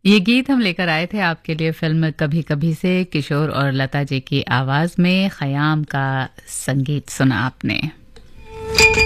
ये गीत हम लेकर आए थे आपके लिए फिल्म कभी कभी से। किशोर और लता जी की आवाज में ख़याम का संगीत सुना आपने।